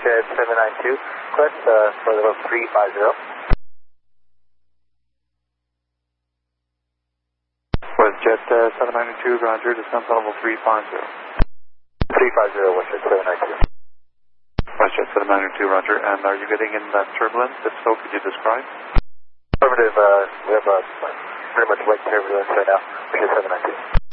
WestJet 792, request for the level 350. WestJet 792, roger, descent level 350. 350, WestJet 792. WestJet 792, roger, and are you getting in that turbulence? If so, could you describe? Affirmative, we have pretty much light turbulence right now, WestJet 792.